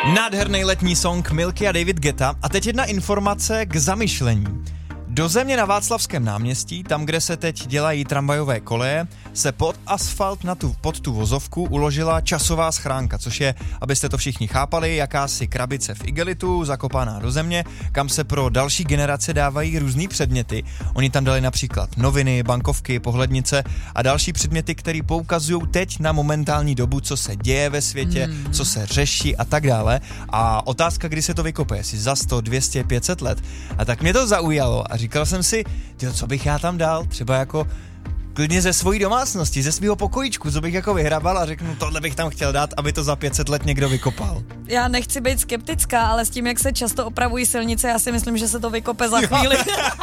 Nádherný letní song Milky a David Guetta. A teď jedna informace k zamyšlení. Do země na Václavském náměstí, tam, kde se teď dělají tramvajové koleje, se pod asfalt pod tu vozovku uložila časová schránka, což je, abyste to všichni chápali, jakási krabice v igelitu, zakopaná do země, kam se pro další generace dávají různý předměty. Oni tam dali například noviny, bankovky, pohlednice a další předměty, které poukazují teď na momentální dobu, co se děje ve světě, co se řeší a tak dále. A otázka, kdy se to vykope, jestli za 100, 200, 500 let. A tak mě to zaujalo a říkal jsem si, co bych já tam dal, třeba jako klidně ze svojí domácnosti, ze svého pokojíčku, co bych jako vyhrabal a řeknu, tohle bych tam chtěl dát, aby to za 500 let někdo vykopal. Já nechci být skeptická, ale s tím, jak se často opravují silnice, já si myslím, že se to vykope za chvíli.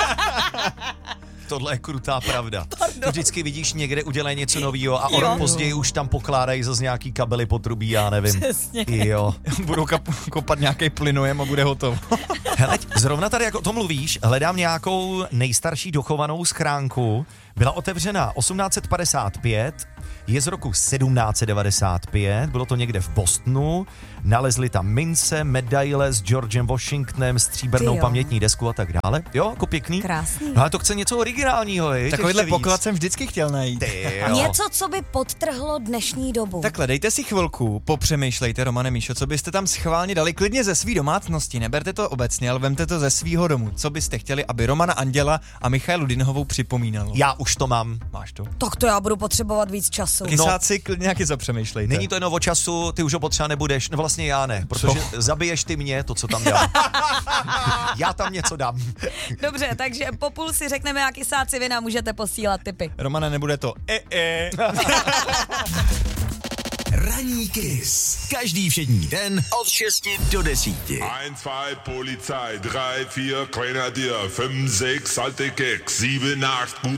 Tohle je krutá pravda. To vždycky vidíš někde udělají něco novýho a o rok později už tam pokládají zase nějaký kabely potrubí, já nevím. Přesně. Jo. Budou kopat nějaký plynojem a bude hotovo. Hele, zrovna tady, jak o tom mluvíš, hledám nějakou nejstarší dochovanou schránku. Byla otevřena 1855, je z roku 1795, bylo to někde v Bostonu, nalezli tam mince, medaile s Georgem Washingtonem, stříbrnou pamětní desku a tak dále. Jo, jako pěkný. Krásný. No ale to chce něco originálního, je? Takovýhle poklad jsem vždycky chtěl najít. Něco, co by podtrhlo dnešní dobu. Takhle, dejte si chvilku, popřemýšlejte, Romane, Míšo, co byste tam schválně dali, klidně ze svý domácnosti, neberte to obecně, ale vemte to ze svýho domu. Co byste chtěli, aby Romana Anděla a Michailu Dinhovou připomínalo? Já už to mám. Máš to? Tak to já budu potřebovat víc času. Kysáci, klidně nějaký zapřemýšlejte. Není to jenom o času, ty už ho potřeba nebudeš, no vlastně já ne, protože zabiješ ty mě, to, co tam dělám. Já tam něco dám. Dobře, takže po půl si řekneme, jak kysáci vy nám můžete posílat tipy. Romane, nebude to Ranní Kiss. Každý všední den od 6 do 10. 1, 2, Polizei, 3, 4, Grenadier, 5, 6, alte Keks, 7, 8, gut